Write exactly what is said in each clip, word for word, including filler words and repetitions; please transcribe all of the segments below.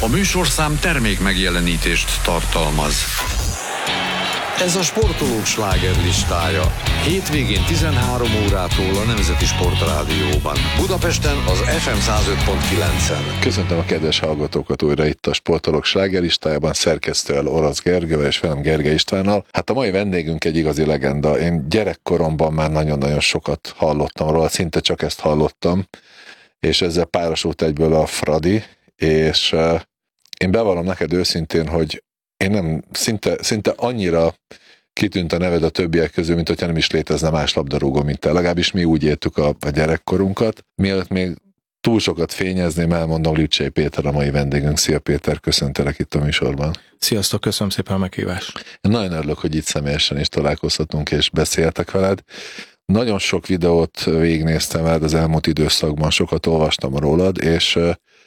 A műsorszám termék megjelenítést tartalmaz. Ez a sportolók slágerlistája. Hétvégén tizenhárom órától a Nemzeti Sportrádióban. Budapesten az ef em száz öt pont kilencen. Köszöntöm a kedves hallgatókat újra itt a Sportolók slágerlistájában, szerkesztővel Orosz Gergővel és velem Gergely Istvánnal. Hát a mai vendégünk egy igazi legenda. Én gyerekkoromban már nagyon-nagyon sokat hallottam róla, szinte csak ezt hallottam, és ezzel párosult egyből a Fradi, és uh, én bevallom neked őszintén, hogy én nem, szinte, szinte annyira kitűnt a neved a többiek közül, mint hogyha nem is létezne más labdarúgó, mint te. Legalábbis mi úgy éltük a, a gyerekkorunkat. Mielőtt még túl sokat fényezném, elmondom, Lipcsei Péter a mai vendégünk. Szia Péter, köszöntelek itt a műsorban. Sziasztok, köszönöm szépen a meghívást. Én nagyon örülök, hogy itt személyesen is találkozhatunk és beszéltek veled. Nagyon sok videót végignéztem veled az elmúlt időszakban, sokat olvastam rólad, és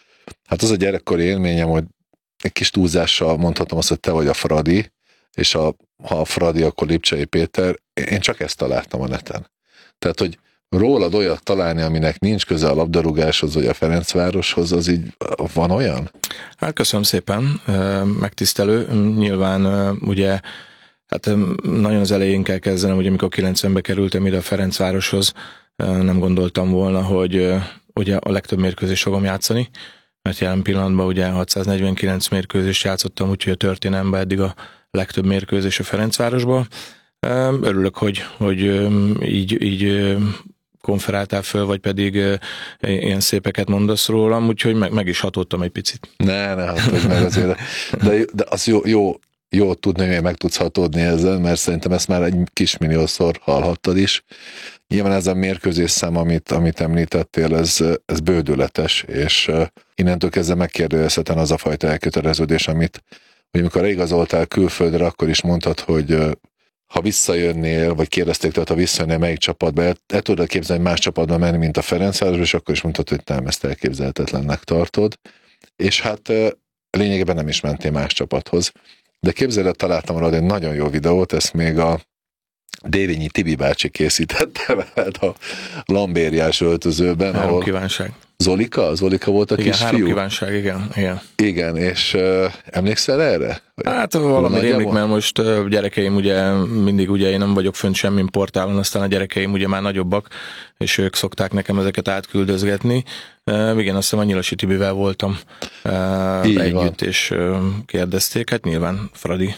hát az a gyerekkori élményem, hogy egy kis túlzással mondhatom azt, hogy te vagy a Fradi, és a, ha a Fradi, akkor Lipcsei Péter. Én csak ezt találtam a neten. Tehát, hogy rólad olyat találni, aminek nincs köze a labdarúgáshoz, vagy a Ferencvároshoz, az így van olyan? Hát köszönöm szépen, megtisztelő. Nyilván ugye, hát nagyon az elején kell kezdenem, hogy amikor kilencvenbe kerültem ide a Ferencvároshoz, nem gondoltam volna, hogy ugye a legtöbb mérkőzést fogom játszani, mert jelen pillanatban ugye hatszáznegyvenkilenc mérkőzést játszottam, úgyhogy a történelemben eddig a legtöbb mérkőzés a Ferencvárosban. Örülök, hogy, hogy így, így konferáltál föl, vagy pedig ilyen szépeket mondasz rólam, úgyhogy meg, meg is hatottam egy picit. Ne, ne hatódj meg azért. De, de az jó, jó, jó tudni, hogy meg tudsz hatódni ezzel, mert szerintem ezt már egy kis milliószor hallhattad is. Nyilván ez a mérkőzés szám, amit, amit említettél, ez, ez bődületes, és innentől kezdve megkérdőjelezhetetlen az a fajta elköteleződés, amit, hogy amikor igazoltál külföldre, akkor is mondtad, hogy ha visszajönnél, vagy kérdezték tőled, ha visszajönnél melyik csapatba, el, el tudod képzelni más csapatba menni, mint a Ferencvárosba, és akkor is mondtad, hogy nem, ezt elképzelhetetlennek tartod. És hát lényegében nem is mentél más csapathoz. De képzeld el, találtam arra egy nagyon jó videót, ezt még a Dévényi Tibi bácsi készítette veled a lambériás öltözőben. Három ahol kívánság. Zolika? Zolika volt a igen, kisfiú? Három kívánság, igen. Igen, igen és uh, emlékszel erre? Hát valami rémlik, mert most uh, gyerekeim ugye mindig, ugye én nem vagyok fönt semmin portálon, aztán a gyerekeim ugye már nagyobbak, és ők szokták nekem ezeket átküldözgetni. Uh, igen, azt hiszem a Nyilasi Tibivel voltam uh, együtt, van. És uh, kérdezték, hát nyilván Fradi.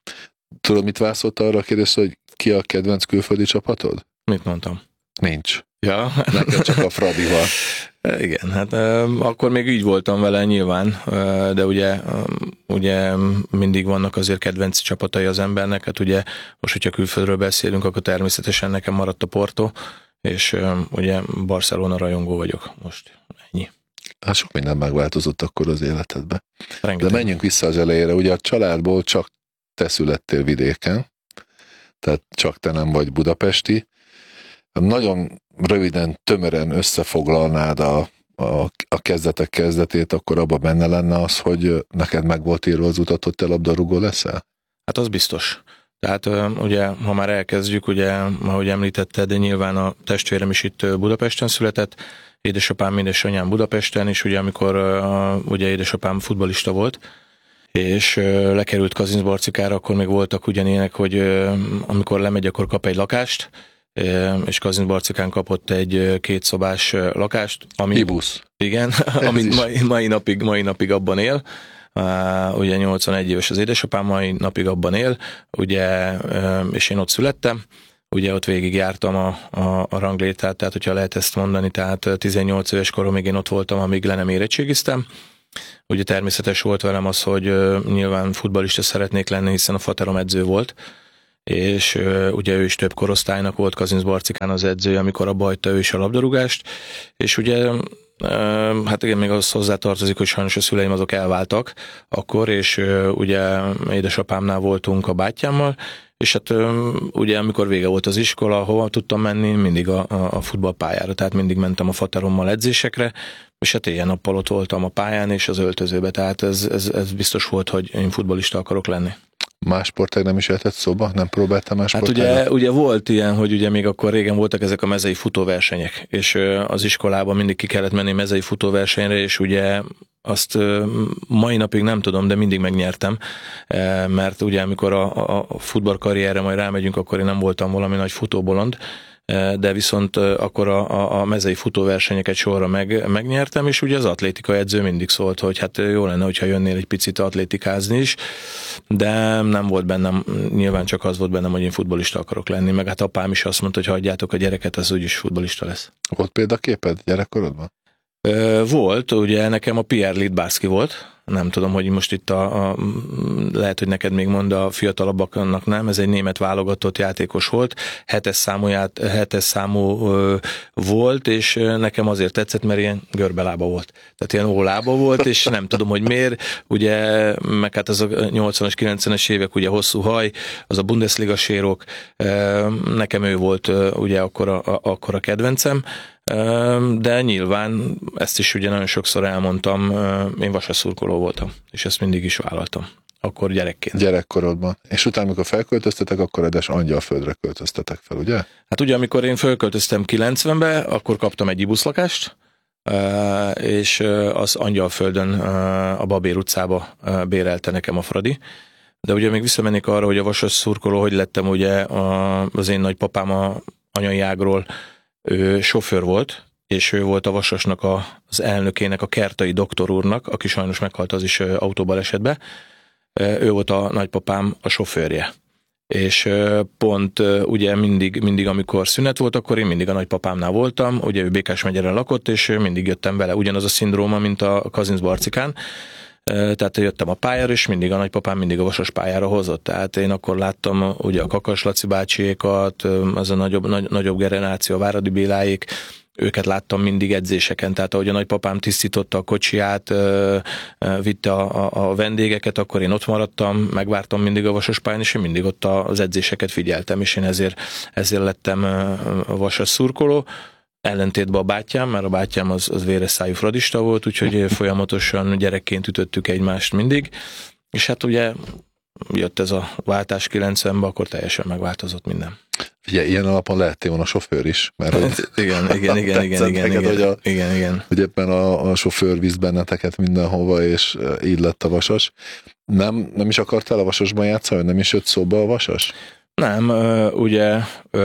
Tudod, mit válaszolt arra a kérdés, hogy ki a kedvenc külföldi csapatod? Mit mondtam? Nincs. Ja. Neked csak a Fradi van. Igen, hát akkor még így voltam vele nyilván, de ugye, ugye mindig vannak azért kedvenc csapatai az embernek, hát ugye most, hogyha külföldről beszélünk, akkor természetesen nekem maradt a Porto, és ugye Barcelona rajongó vagyok most, ennyi. Hát sok minden megváltozott akkor az életedben. Rengeteg. De menjünk vissza az elejére, ugye a családból csak te születtél vidéken, tehát csak te nem vagy budapesti. Nagyon röviden, tömören összefoglalnád a, a, a kezdetek kezdetét, akkor abban benne lenne az, hogy neked meg volt írva az utat, hogy te labdarúgó leszel? Hát az biztos. Tehát ugye, ha már elkezdjük, ugye, ahogy említetted, de nyilván a testvérem is itt Budapesten született, édesapám, édesanyám Budapesten, és ugye amikor ugye édesapám futballista volt, és lekerült Kazincbarcikára, akkor még voltak ugyanilyenek, hogy amikor lemegy, akkor kap egy lakást, és Kazincbarcikán kapott egy kétszobás lakást. Ami, Ibusz. Igen, ami mai, mai, napig, mai napig abban él. Uh, ugye nyolcvanegy éves az édesapám, mai napig abban él, ugye, uh, és én ott születtem. Ugye ott végig jártam a, a, a ranglétrát, tehát hogyha lehet ezt mondani, tehát tizennyolc éves koromig én ott voltam, amíg le nem érettségiztem. Ugye természetes volt velem az, hogy uh, nyilván futballista szeretnék lenni, hiszen a faterom edző volt, és uh, ugye ő is több korosztálynak volt Kazincbarcikán az edzője, amikor abba hagyta ő is a labdarúgást, és ugye uh, hát igen, még az hozzátartozik, hogy sajnos a szüleim azok elváltak akkor, és uh, ugye édesapámnál voltunk a bátyámmal, és hát uh, ugye amikor vége volt az iskola, hova tudtam menni, mindig a, a futballpályára, tehát mindig mentem a faterommal edzésekre, és hát éjjel-nappal ott voltam a pályán és az öltözőbe, tehát ez, ez, ez biztos volt, hogy én futballista akarok lenni. Más sportág nem is jöhetett szóba? Nem próbáltam más Hát sportágat? ugye, ugye volt ilyen, hogy ugye még akkor régen voltak ezek a mezei futóversenyek, és az iskolában mindig ki kellett menni mezei futóversenyre, és ugye azt mai napig nem tudom, de mindig megnyertem, mert ugye amikor a, a futballkarrierre majd rámegyünk, akkor én nem voltam valami nagy futóbolond, de viszont akkor a, a mezei futóversenyeket sorra meg, megnyertem, és ugye az atlétika edző mindig szólt, hogy hát jó lenne, hogyha jönnél egy picit atlétikázni is, de nem volt bennem, nyilván csak az volt bennem, hogy én futballista akarok lenni, meg hát apám is azt mondta, hogy hagyjátok a gyereket, az úgyis futballista lesz. Volt példaképed gyerekkorodban? Volt, ugye nekem a Pierre Littbarski volt, nem tudom, hogy most itt a, a lehet, hogy neked még mond a fiatalabbaknak nem, ez egy német válogatott játékos volt, hetes számú, ját, hetes számú ö, volt, és nekem azért tetszett, mert ilyen görbelába volt. Tehát ilyen ólába volt, és nem tudom, hogy miért, ugye, meg hát az a nyolcvanas, kilencvenes évek, ugye hosszú haj, az a Bundesliga sérok, nekem ő volt ugye akkor a, a, akkor a kedvencem, de nyilván ezt is ugye nagyon sokszor elmondtam, én vasaszurkoló voltam, és ezt mindig is vállaltam. Akkor gyerekként. Gyerekkorodban. És utána, amikor felköltöztetek, akkor edes Angyalföldre költöztetek fel, ugye? Hát ugye, amikor én felköltöztem kilencvenbe, akkor kaptam egy ibuszlakást, és az Angyalföldön a Babér utcába bérelte nekem a Fradi. De ugye még visszamennék arra, hogy a vasaszurkoló, hogy lettem ugye az én nagypapám a anyai ágról, ő sofőr volt, és ő volt a Vasasnak a, az elnökének, a Kertai doktor úrnak, aki sajnos meghalt az is autóbalesetbe. Ő volt a nagypapám a sofőrje. És pont ugye mindig, mindig, amikor szünet volt, akkor én mindig a nagypapámnál voltam, ugye ő Békás megyere lakott, és mindig jöttem vele. Ugyanaz a szindróma, mint a Kazincbarcikán. Tehát jöttem a pályára, és mindig a nagypapám mindig a Vasas pályára hozott. Tehát én akkor láttam ugye a Kakas Laci bácsiékat, az a nagyobb, nagy, nagyobb generáció, a Váradi Béláék, őket láttam mindig edzéseken, tehát ahogy a nagypapám tisztította a kocsiját, vitte a, a, a vendégeket, akkor én ott maradtam, megvártam mindig a Vasas pályán, és én mindig ott az edzéseket figyeltem, és én ezért, ezért lettem a Vasas szurkoló. Ellentétben a bátyám, mert a bátyám az, az véres szájú fradista volt, úgyhogy folyamatosan gyerekként ütöttük egymást mindig, és hát ugye jött ez a váltás kilencvenben, akkor teljesen megváltozott minden. Ugye, ilyen alapon lehettél volna sofőr is, mert hát, igen, igen, igen, igen, igen, neked, igen, hogy, a, igen, igen. hogy éppen a, a sofőr visz benneteket mindenhova, és így lett a Vasas. Nem, nem is akartál a Vasasban játszani, nem is jött szóba a Vasas? Nem, ugye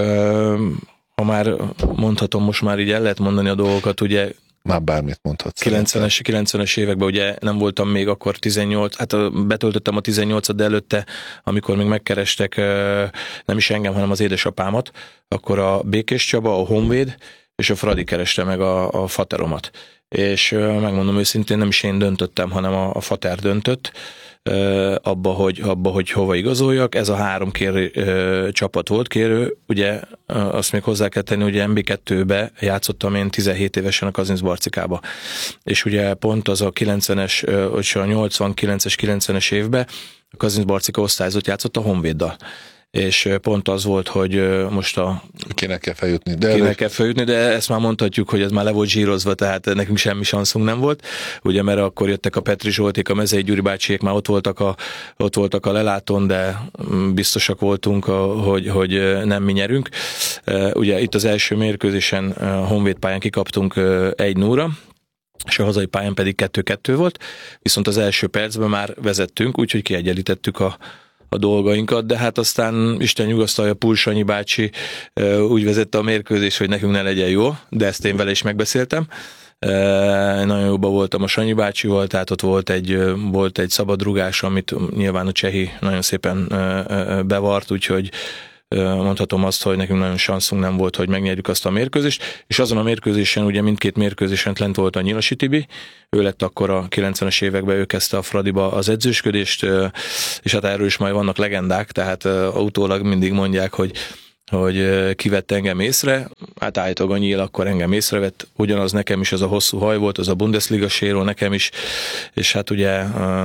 ha már mondhatom, most már így el lehet mondani a dolgokat, ugye már bármit mondhatsz. kilencvenes, kilencvenes években ugye nem voltam még akkor tizennyolc, hát betöltöttem a tizennyolcat, de előtte, amikor még megkerestek nem is engem, hanem az édesapámat, akkor a Békés Csaba, a Honvéd és a Fradi kereste meg a, a fateromat. És megmondom őszintén, nem is én döntöttem, hanem a, a fater döntött abba, hogy, abba, hogy hova igazoljak. Ez a három kérő ö, csapat volt kérő. Ugye azt még hozzá kell tenni, hogy em bé kettőbe játszottam én tizenhét évesen a Kazincbarcikába. És ugye pont az a kilencvenes, vagy a nyolcvankilences, kilencvenes évben a Kazincbarcika osztályzott játszott a Honvéddal. És pont az volt, hogy most a... Kinek kell feljutni. De Kinek kell feljutni, de ezt már mondhatjuk, hogy ez már le volt zsírozva, tehát nekünk semmi sanszunk nem volt. Ugye, mert akkor jöttek a Petri Zsolték, a Mezei Gyuri bácsiék, már ott voltak a, ott voltak a lelátón, de biztosak voltunk, hogy, hogy nem mi nyerünk. Ugye itt az első mérkőzésen a Honvéd pályán kikaptunk egy nulla, és a hazai pályán pedig kettő-kettő volt, viszont az első percben már vezettünk, úgyhogy kiegyenlítettük a a dolgainkat, de hát aztán Isten nyugasztalja, Pul Sanyi bácsi úgy vezette a mérkőzést, hogy nekünk ne legyen jó, de ezt én vele is megbeszéltem. Nagyon jóban voltam a Sanyi bácsival, tehát ott volt egy, volt egy szabadrugás, amit nyilván a csehi nagyon szépen bevart, úgyhogy mondhatom azt, hogy nekünk nagyon sanszunk nem volt, hogy megnyerjük azt a mérkőzést, és azon a mérkőzésen, ugye mindkét mérkőzésen lent volt a Nyilasi Tibi, ő lett akkor a kilencvenes években, ő kezdte a Fradiba az edzősködést, és hát erről is majd vannak legendák, tehát utólag mindig mondják, hogy hogy kivett engem észre, hát állítólag a Nyíl akkor engem észrevett, ugyanaz nekem is az a hosszú haj volt, az a Bundesliga séró nekem is, és hát ugye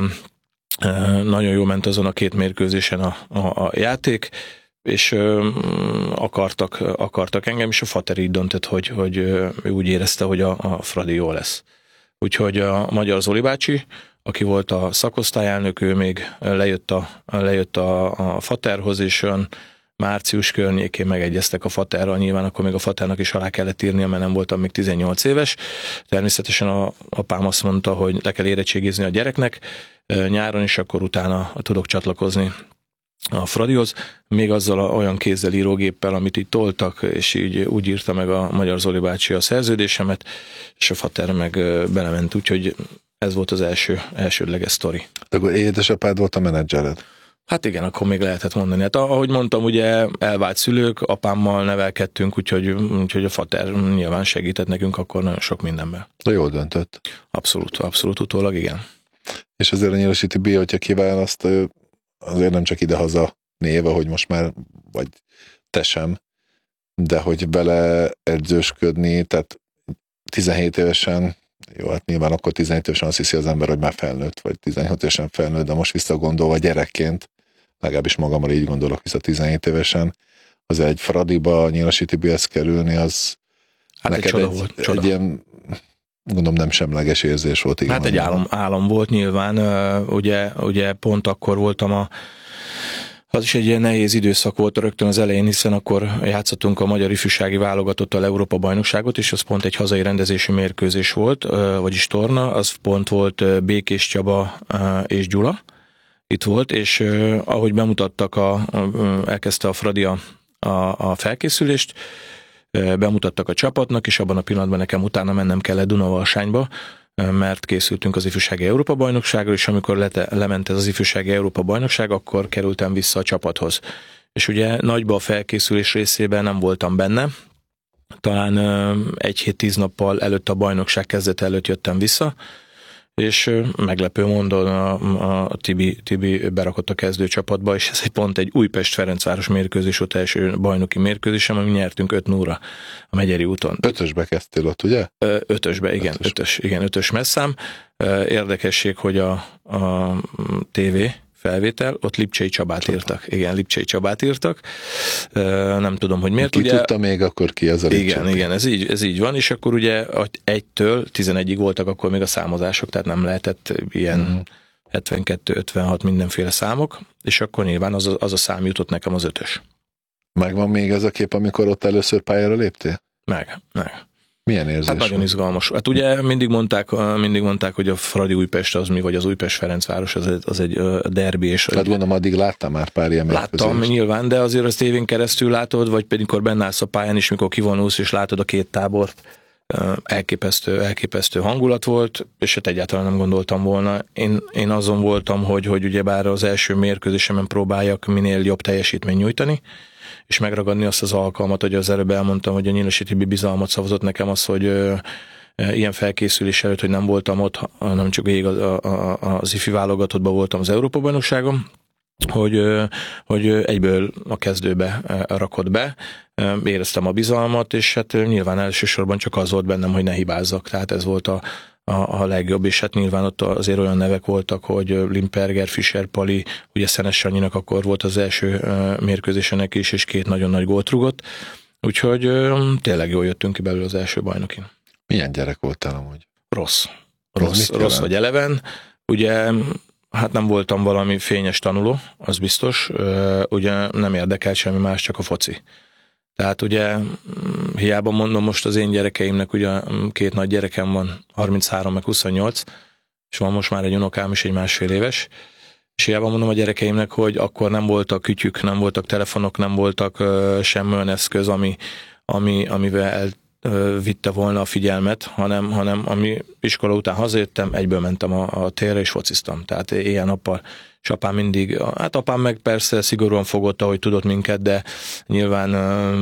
nagyon jó ment azon a két mérkőzésen a, a, a játék, és ö, akartak, akartak engem, és a fater így döntött, hogy, hogy ő úgy érezte, hogy a, a Fradi jó lesz. Úgyhogy a Magyar Zoli bácsi, aki volt a szakosztályelnök, ő még lejött a, lejött a, a faterhoz, és olyan március környékén megegyeztek a faterral, nyilván akkor még a faternak is alá kellett írnia, mert nem voltam még tizennyolc éves. Természetesen a apám azt mondta, hogy le kell érettségizni a gyereknek nyáron, és akkor utána tudok csatlakozni a Fradihoz, még azzal a, olyan kézzel írógéppel, amit így toltak, és így úgy írta meg a Magyar Zoli bácsi a szerződésemet, és a fater meg belement, úgyhogy ez volt az első, elsődleges sztori. De akkor édesapád volt a menedzsered? Hát igen, akkor még lehetett mondani. Hát ahogy mondtam, ugye elvált szülők, apámmal nevelkedtünk, úgyhogy, úgyhogy a fater nyilván segített nekünk akkor nagyon sok mindenben. De jól döntött. Abszolút, abszolút utólag, igen. És azért a Nyilasi Tibi, hogyha kiválaszt, azért nem csak idehaza néve, hogy most már, vagy te sem, de hogy bele edzősködni, tehát tizenhét évesen, jó, hát nyilván akkor tizenhét évesen azt hiszi az ember, hogy már felnőtt, vagy tizenhat évesen felnőtt, de most visszagondolva gyerekként, legalábbis magamra így gondolok vissza tizenhét évesen, az egy Fradiba, Nyilasi Tibihez kerülni, az hát neked egy, csoda egy, volt, csoda. egy ilyen, gondolom nem semleges érzés volt. Igen, hát egy álom, álom volt nyilván, ugye, ugye pont akkor voltam a az is egy ilyen nehéz időszak volt rögtön az elején, hiszen akkor játszottunk a magyar ifjúsági válogatottal Európa bajnokságot, és az pont egy hazai rendezési mérkőzés volt, vagyis torna, az pont volt Békés Csaba és Gyula itt volt, és ahogy bemutattak, a, elkezdte a Fradi a, a felkészülést, bemutattak a csapatnak, és abban a pillanatban nekem utána mennem kellett Dunavalsányba, mert készültünk az ifjúsági Európa-bajnokságra, és amikor lete, lement ez az ifjúsági Európa-bajnokság, akkor kerültem vissza a csapathoz. És ugye nagyba a felkészülés részében nem voltam benne, talán egy hét tíz nappal előtt a bajnokság kezdete előtt jöttem vissza, és meglepő módon a, a Tibi, Tibi berakott a kezdőcsapatba, és ez egy pont egy Újpest-Ferencváros mérkőzés volt, első bajnoki mérkőzésem, ami nyertünk öt nulla a Megyeri úton. Ötösbe kezdtél ott, ugye? Ötösbe, igen, ötös, ötös, igen, ötös messzám. Érdekesség, hogy a, a té vé felvétel, ott Lipcsei Csabát Csaba. írtak. Igen, Lipcsei Csabát írtak. Nem tudom, hogy miért. Ki ugye, tudta még akkor ki az a Lipcsei? Igen, igen, ez így, ez így van, és akkor ugye egytől tizenegyig voltak akkor még a számozások, tehát nem lehetett ilyen uh-huh. hetvenkettő ötvenhat mindenféle számok, és akkor nyilván az a, az a szám jutott nekem az ötös. Megvan még ez a kép, amikor ott először pályára léptél? Meg, meg. Milyen érzés? Hát nagyon izgalmas. Hát ugye mindig mondták, mindig mondták, hogy a Fradi Újpest az mi, vagy az Újpest Ferencváros az, az egy derbi. És hát gondolom, addig láttam már pár ilyen mérkőzést. Láttam nyilván, de azért az tévén keresztül látod, vagy pedig mikor benne állsz a pályán is, mikor kivonulsz és látod a két tábort, elképesztő, elképesztő hangulat volt, és hát egyáltalán nem gondoltam volna. Én, én azon voltam, hogy, hogy ugyebár az első mérkőzésemen próbáljak minél jobb teljesítményt nyújtani, és megragadni azt az alkalmat, hogy az előbb elmondtam, hogy a Nyilasi Tibi bizalmat szavazott nekem az, hogy ö, ö, ilyen felkészülés előtt, hogy nem voltam ott, hanem csak végig az, a, a, az ifi válogatottban voltam az Európa-bajnokságon, hogy, ö, hogy egyből a kezdőbe rakott be, éreztem a bizalmat, és hát nyilván elsősorban csak az volt bennem, hogy ne hibázzak, tehát ez volt a A, a legjobb, és hát nyilván ott azért olyan nevek voltak, hogy Limperger, Fischer, Pali, ugye Szenes Sanyinak akkor volt az első uh, mérkőzésenek is, és két nagyon nagy gólt rugott, úgyhogy uh, tényleg jól jöttünk ki belőle az első bajnokin. Milyen gyerek voltál amúgy? Rossz. Rossz, rossz vagy eleven. Ugye hát nem voltam valami fényes tanuló, az biztos, uh, ugye nem érdekelt semmi más, csak a foci. Tehát ugye hiába mondom most az én gyerekeimnek, ugye két nagy gyerekem van, harminchárom meg huszonnyolc, és van most már egy unokám is, egy másfél éves, és hiába mondom a gyerekeimnek, hogy akkor nem voltak kütyük, nem voltak telefonok, nem voltak uh, semmi olyan eszköz, ami, ami, amivel elvitte uh, volna a figyelmet, hanem, hanem ami iskola után hazajöttem, egyből mentem a, a térre és fociztam. Tehát éjjel-nappal. És apám mindig, hát apám meg persze szigorúan fogott, ahogy tudott minket, de nyilván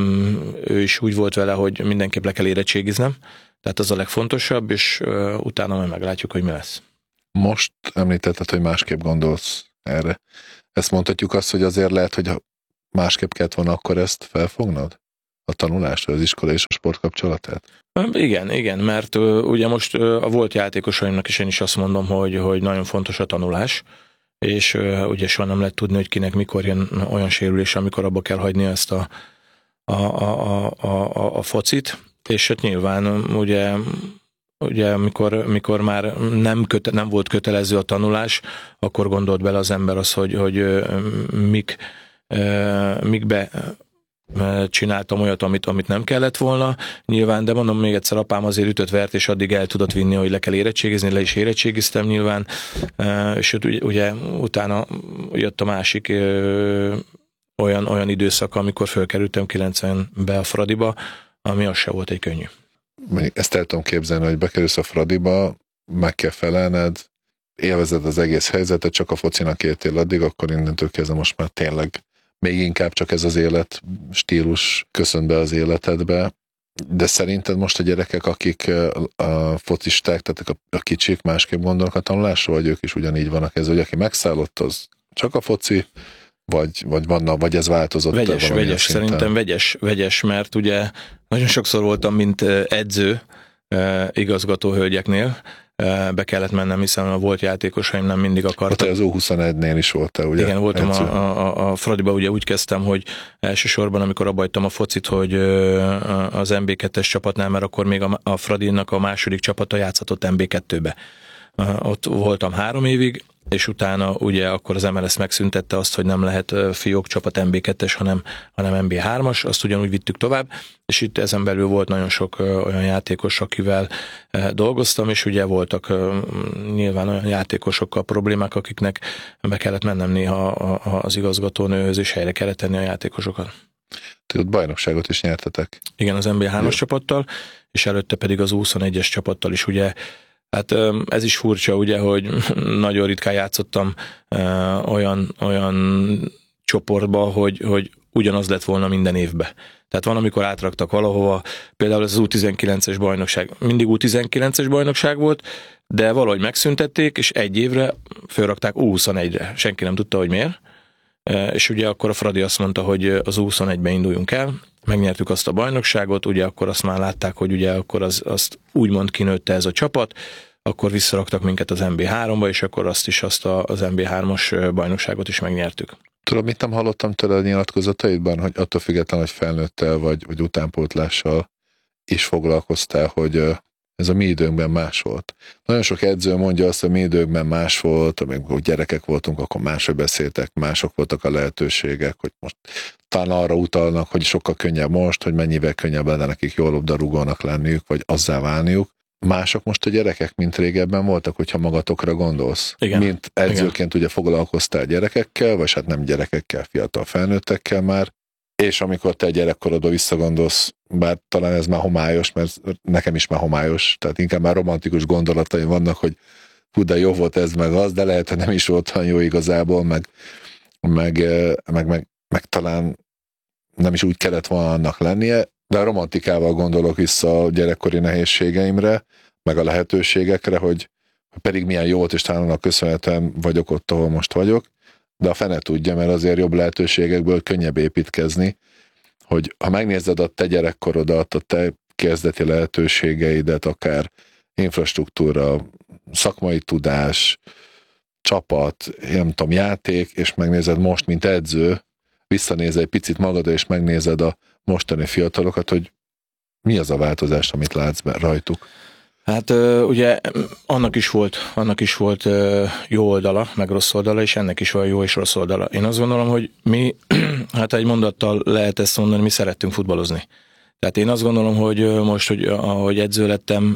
ő is úgy volt vele, hogy mindenképp le kell érettségiznem, tehát az a legfontosabb, és utána majd meglátjuk, hogy mi lesz. Most említetted, hogy másképp gondolsz erre. Ezt mondhatjuk azt, hogy azért lehet, hogy másképp kellett volna akkor ezt felfognod? A tanulást, az iskola és a sport kapcsolatát? Igen, igen, mert ugye most a volt játékosaimnak is én is azt mondom, hogy, hogy nagyon fontos a tanulás, és uh, ugye soha nem lehet tudni, hogy kinek mikor jön olyan sérülés, amikor abba kell hagyni ezt a, a, a, a, a, a focit, és hát nyilván ugye ugye mikor, mikor már nem, köte, nem volt kötelező a tanulás, akkor gondolt bele az ember az, hogy, hogy mik, mikbe csináltam olyat, amit, amit nem kellett volna. Nyilván, de mondom még egyszer, apám azért ütött vert, és addig el tudott vinni, hogy le kell érettségizni, le is érettségiztem nyilván, és ugye, ugye utána jött a másik olyan, olyan időszak, amikor fölkerültem kilencvenbe a Fradiba, ami az se volt egy könnyű. Ezt el tudom képzelni, hogy bekerülsz a Fradiba, meg kell felelned, élvezed az egész helyzetet, csak a focinak értél addig, akkor innentől kezdve most már tényleg még inkább csak ez az élet stílus köszön be az életedbe. De szerinted most a gyerekek, akik a focisták, tehát a, a kicsik másképp gondolnak a tanulásról, vagy ők is ugyanígy vannak ez, hogy aki megszállott, az csak a foci, vagy, vagy vannak, vagy ez változott? Vegyes, vegyes, szinten? Szerintem vegyes, vegyes, mert ugye nagyon sokszor voltam, mint edző igazgató hölgyeknél, be kellett mennem, hiszen a volt játékosaim nem mindig akartak. Te az U huszonegynél is voltál, ugye? Igen, voltam a, a, a Fradiba, ugye úgy kezdtem, hogy elsősorban, amikor abba hagytam a focit, hogy az em bé kettes csapatnál, mert akkor még a, a Fradinak a második csapata játszhatott em bé kettőbe. Ott voltam három évig, és utána ugye akkor az em el es megszüntette azt, hogy nem lehet fiók csapat em bé kettes, hanem, hanem em bé hármas, azt ugyanúgy vittük tovább, és itt ezen belül volt nagyon sok olyan játékos, akivel dolgoztam, és ugye voltak nyilván olyan játékosokkal problémák, akiknek be kellett mennem néha az igazgatónőhöz, és helyre kellett tenni a játékosokat. Ti ott bajnokságot is nyertetek? Igen, az em bé hármas csapattal, és előtte pedig az U huszonegyes csapattal is, ugye. Hát ez is furcsa, ugye, hogy nagyon ritkán játszottam olyan, olyan csoportba, hogy, hogy ugyanaz lett volna minden évben. Tehát van, amikor átraktak valahova, például ez az U tizenkilences bajnokság. Mindig U tizenkilences bajnokság volt, de valahogy megszüntették, és egy évre felrakták U huszonegyre. Senki nem tudta, hogy miért. És ugye akkor a Fradi azt mondta, hogy az U huszonegybe induljunk el, megnyertük azt a bajnokságot, ugye akkor azt már látták, hogy ugye akkor az, azt úgymond kinőtte ez a csapat, akkor visszaraktak minket az em bé háromba, és akkor azt is, azt a, az em bé hármas bajnokságot is megnyertük. Tudom, mit nem hallottam tőle a nyilatkozataidban, hogy attól függetlenül, hogy felnőttel vagy, vagy utánpótlással is foglalkoztál, hogy ez a mi időnkben más volt. Nagyon sok edző mondja azt, hogy mi időkben más volt, amikor gyerekek voltunk, akkor máshogy beszéltek, mások voltak a lehetőségek, hogy most talán arra utalnak, hogy sokkal könnyebb most, hogy mennyivel könnyebb lenne nekik jól labdarúgónak lenniük, vagy azzá válniuk. Mások most a gyerekek, mint régebben voltak, hogyha magatokra gondolsz. Igen. Mint edzőként ugye foglalkoztál gyerekekkel, vagy hát nem gyerekekkel, fiatal felnőttekkel már, és amikor te gyerekkorodba visszagondolsz, bár talán ez már homályos, mert nekem is már homályos, tehát inkább már romantikus gondolataim vannak, hogy hú, de jó volt ez meg az, de lehet, hogy nem is volt olyan jó igazából, meg, meg, meg, meg, meg talán nem is úgy kellett volna annak lennie, de a romantikával gondolok vissza a gyerekkori nehézségeimre, meg a lehetőségekre, hogy pedig milyen jó volt, és talán annak köszönhetően vagyok ott, ahol most vagyok, de a fene tudja, mert azért jobb lehetőségekből könnyebb építkezni, hogy ha megnézed a te gyerekkorodat, a te kezdeti lehetőségeidet, akár infrastruktúra, szakmai tudás, csapat, nem tudom, játék, és megnézed most, mint edző, visszanézel egy picit magadra, és megnézed a mostani fiatalokat, hogy mi az a változás, amit látsz be rajtuk? Hát ugye annak is volt, annak is volt jó oldala, meg rossz oldala, és ennek is van jó és rossz oldala. Én azt gondolom, hogy mi, hát egy mondattal lehet ezt mondani, mi szerettünk futballozni. Tehát én azt gondolom, hogy most, hogy ahogy edző lettem,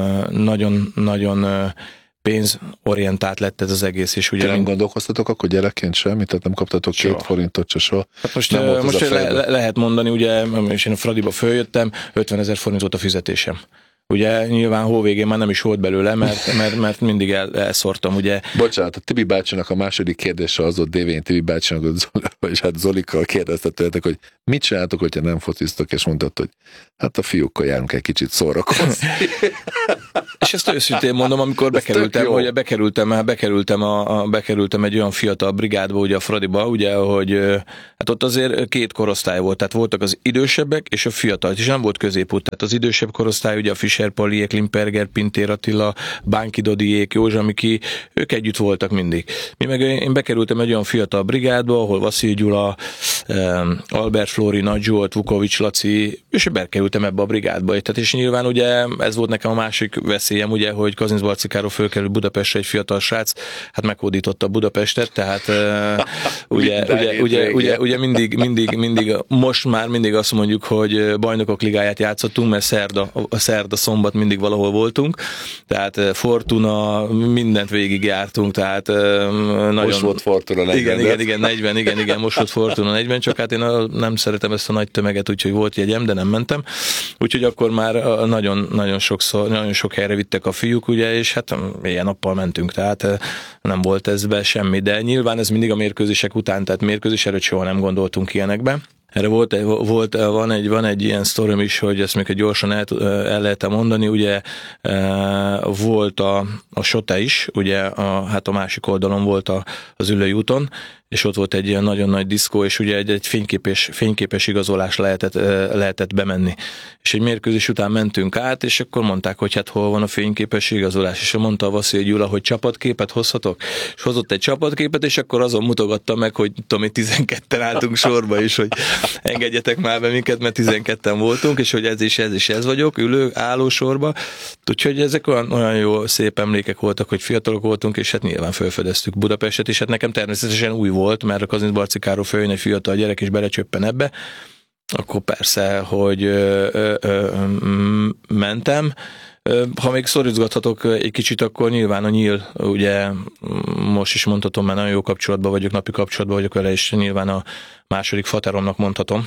nagyon-nagyon pénzorientált lett ez az egész is. Ugye nem én... gondolkoztatok akkor gyerekként semmit? Tehát nem kaptatok soha. Két forintot se soha? Hát most most le, le, lehet mondani, ugye, és én a Fradiba följöttem, ötvenezer forint volt a fizetésem. Ugye nyilván hóvégén már nem is volt belőle, mert, mert, mert mindig el, elszórtam, ugye. Bocsánat, a Tibi bácsinak a második kérdése az ott Dévényi Tibi bácsinak, és hát Zolikkal kérdezte tőletek, hogy mit csináltok, hogyha nem fociztok, és mondtad, hogy hát a fiúkkal járunk egy kicsit szórakozni. És ezt őszintén mondom, amikor bekerültem, hogy bekerültem, bekerültem, a, a, bekerültem egy olyan fiatal brigádba, ugye a Fradiba, ugye, hogy hát ott azért két korosztály volt, tehát voltak az idősebbek és a fiatal, és nem volt középút, tehát az idősebb korosztály, ugye a Fischer Paliék, Limperger, Pintér Attila, Bánki Dodiék, Józsa Miki, ők együtt voltak mindig. Mi meg én bekerültem egy olyan fiatal brigádba, ahol Vaszil Gyula, Albert Flóri, Nagy Zsolt, Vukovics Laci, és bekerültem ebbe a brigádba. Tehát és nyilván ugye ez volt nekem a másik veszélyem, ugye, hogy Kazincbarcikáról fölkerült Budapestre egy fiatal srác, hát meghódította Budapestet, tehát uh, ugye, ugye, ugye, ugye, ugye mindig, mindig, mindig, most már mindig azt mondjuk, hogy bajnokok ligáját játszottunk, mert szerda, a szerda szombat mindig valahol voltunk, tehát Fortuna, mindent végigjártunk, tehát uh, nagyon... Most volt Fortuna negyven. Igen, igen, igen, negyven, igen, igen, most volt Fortuna negyven, csak hát én nem szeretem ezt a nagy tömeget, úgyhogy volt jegyem, de nem mentem. Úgyhogy akkor már nagyon, nagyon sokszor, nagyon sok helyre vittek a fiúk, ugye, és hát ilyen nappal mentünk, tehát nem volt ez be semmi, de nyilván ez mindig a mérkőzések után, tehát mérkőzés előtt soha nem gondoltunk ilyenekbe. Erre volt, volt, van, egy, van egy ilyen sztorim is, hogy ezt még gyorsan el, el lehet mondani, ugye volt a, a Sote is, ugye a, hát a másik oldalon volt a, az Üllői úton, és ott volt egy ilyen nagyon nagy diszkó, és ugye egy, egy fényképes, fényképes igazolás lehetett, lehetett bemenni. És egy mérkőzés után mentünk át, és akkor mondták, hogy hát hol van a fényképes igazolás, és mondta a Vaszil Gyula, hogy csapatképet hozhatok, és hozott egy csapatképet, és akkor azon mutogatta meg, hogy tudom, tizenketten álltunk sorba is, hogy engedjetek már be minket, mert tizenketten voltunk, és hogy ez is, ez is, ez vagyok, ülő, álló sorba. Úgyhogy ezek olyan, olyan jó, szép emlékek voltak, hogy fiatalok voltunk, és hát nyilván felfedeztük Budapestet, és hát nekem természetesen új volt, mert a Kazincbarcikáról följön egy fiatal gyerek, és belecsöppen ebbe, akkor persze, hogy ö, ö, ö, mentem. Ha még szorítgathatok egy kicsit, akkor nyilván a Nyíl, ugye most is mondhatom, mert nagyon jó kapcsolatban vagyok, napi kapcsolatban vagyok vele, és nyilván a második fateromnak mondhatom.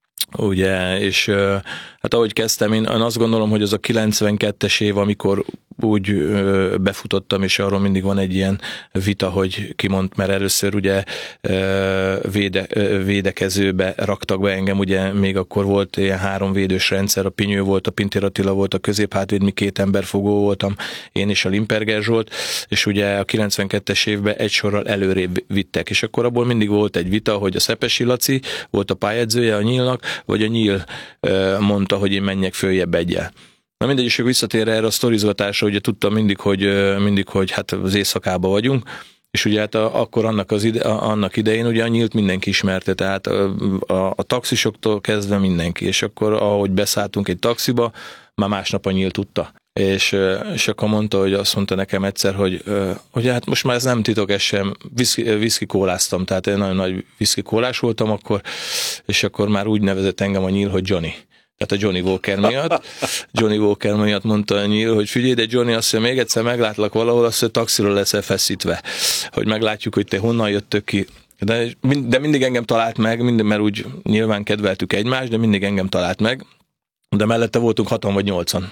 Ugye, és hát ahogy kezdtem, én azt gondolom, hogy az a kilencvenkettes év, amikor úgy ö, befutottam, és arról mindig van egy ilyen vita, hogy ki mond, mert először ugye ö, véde, ö, védekezőbe raktak be engem, ugye még akkor volt ilyen három védős rendszer, a Pinyő volt, a Pintér Attila volt, a középhátvéd, mi két emberfogó voltam, én és a Limperger Zsolt, és ugye a kilencvenkettes évben egy sorral előrébb vittek, és akkor abból mindig volt egy vita, hogy a Szepesi Laci volt a pályedzője a Nyílnak, vagy a Nyíl ö, mondta, hogy én menjek följebb egyel. Na mindegy, és visszatérve erre a sztorizgatásra, ugye tudtam mindig, hogy, mindig, hogy hát az éjszakában vagyunk, és ugye hát a, akkor annak, az ide, annak idején ugye a Nyílt mindenki ismerte, tehát a, a, a taxisoktól kezdve mindenki, és akkor ahogy beszálltunk egy taxiba, már másnap a Nyílt tudta. És, és akkor mondta, hogy azt mondta nekem egyszer, hogy, hogy hát most már ez nem titok, ez sem, viszki kóláztam, tehát én nagyon nagy viszki kólás voltam akkor, és akkor már úgy nevezett engem a Nyíl, hogy Johnny. Tehát a Johnny Walker miatt. Johnny Walker miatt mondta a Nyíl, hogy figyelj, de Johnny, azt mondja, még egyszer meglátlak valahol, azt mondja, taxiról leszel feszítve, hogy meglátjuk, hogy te honnan jöttök ki. De, de mindig engem talált meg, minden, mert úgy nyilván kedveltük egymást, de mindig engem talált meg. De mellette voltunk hatan vagy nyolcan.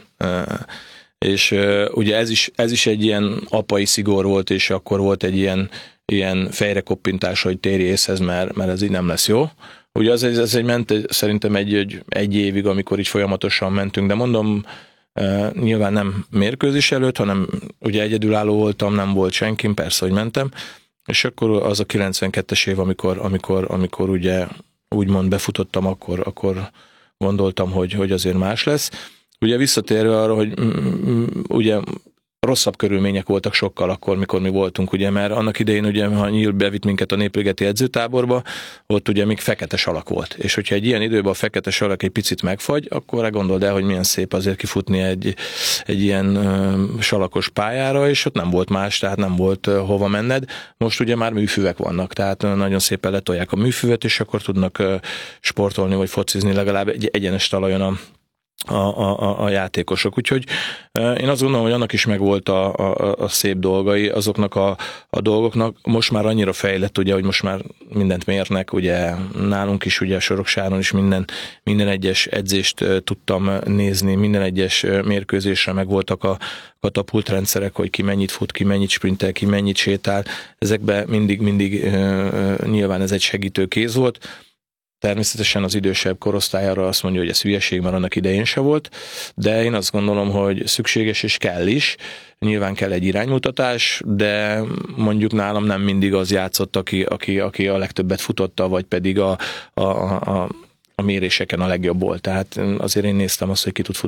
És ugye ez is, ez is egy ilyen apai szigor volt, és akkor volt egy ilyen, ilyen fejrekoppintás, hogy térj észhez, mert, mert ez így nem lesz jó. Ugye az, ez egy ment szerintem egy, egy, egy évig, amikor így folyamatosan mentünk, de mondom, e, nyilván nem mérkőzés előtt, hanem ugye egyedülálló voltam, nem volt senkim, persze, hogy mentem, és akkor az a kilencvenkettes év, amikor, amikor, amikor ugye úgymond befutottam, akkor, akkor gondoltam, hogy, hogy azért más lesz. Ugye visszatérve arra, hogy mm, ugye rosszabb körülmények voltak sokkal akkor, mikor mi voltunk, ugye, mert annak idején, ugye, ha Nyíl bevitt minket a Népligeti edzőtáborba, ott ugye még fekete salak volt. És hogyha egy ilyen időben a fekete salak egy picit megfagy, akkor gondold el, hogy milyen szép azért kifutni egy, egy ilyen uh, salakos pályára, és ott nem volt más, tehát nem volt uh, hova menned. Most ugye már műfüvek vannak, tehát uh, nagyon szépen letolják a műfüvet, és akkor tudnak uh, sportolni, vagy focizni legalább egy egyenes talajon a A, a, a játékosok. Úgyhogy én azt gondolom, hogy annak is megvolt a, a, a szép dolgai, azoknak a, a dolgoknak. Most már annyira fejlett, ugye, hogy most már mindent mérnek, ugye nálunk is, ugye Soroksáron is minden, minden egyes edzést tudtam nézni, minden egyes mérkőzésre megvoltak a katapultrendszerek, hogy ki mennyit fut, ki mennyit sprintel, ki mennyit sétál. Ezekben mindig, mindig nyilván ez egy segítő kéz volt. Természetesen az idősebb korosztályára azt mondja, hogy ez hülyeség, mert annak idején se volt, de én azt gondolom, hogy szükséges és kell is. Nyilván kell egy iránymutatás, de mondjuk nálam nem mindig az játszott, aki, aki, aki a legtöbbet futotta, vagy pedig a, a, a, a méréseken a legjobb volt. Tehát azért én néztem azt, hogy ki tud futni.